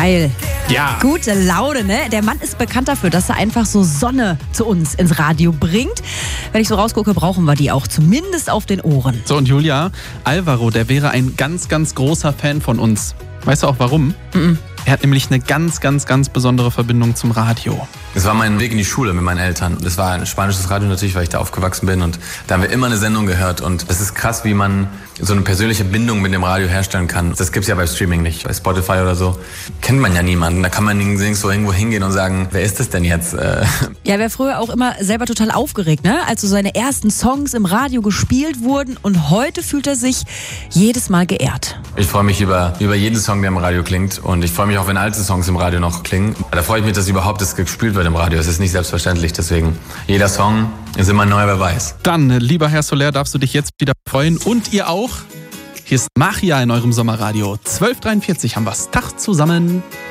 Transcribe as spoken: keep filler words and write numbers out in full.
Geil. Ja. Gute Laune, ne? Der Mann ist bekannt dafür, dass er einfach so Sonne zu uns ins Radio bringt. Wenn ich so rausgucke, brauchen wir die auch, zumindest auf den Ohren. So, und Julia, Alvaro, der wäre ein ganz, ganz großer Fan von uns. Weißt du auch warum? Mhm. Er hat nämlich eine ganz, ganz, ganz besondere Verbindung zum Radio. Es war mein Weg in die Schule mit meinen Eltern. Das war ein spanisches Radio natürlich, weil ich da aufgewachsen bin. Und da haben wir immer eine Sendung gehört. Und es ist krass, wie man so eine persönliche Bindung mit dem Radio herstellen kann. Das gibt's ja bei Streaming nicht. Bei Spotify oder so kennt man ja niemanden. Da kann man so irgendwo hingehen und sagen, wer ist das denn jetzt? Ja, wer früher auch immer selber total aufgeregt, ne? Als so seine ersten Songs im Radio gespielt wurden. Und heute fühlt er sich jedes Mal geehrt. Ich freue mich über, über jeden Song, der im Radio klingt. Und ich freue mich auch, wenn alte Songs im Radio noch klingen. Da freue ich mich, dass überhaupt das gespielt wird im Radio. Es ist nicht selbstverständlich. Deswegen, jeder Song ist immer ein neuer Beweis. Dann, lieber Herr Soler, darfst du dich jetzt wieder freuen. Und ihr auch. Hier ist Machia in eurem Sommerradio. zwölf Uhr dreiundvierzig haben wir's. Tag zusammen.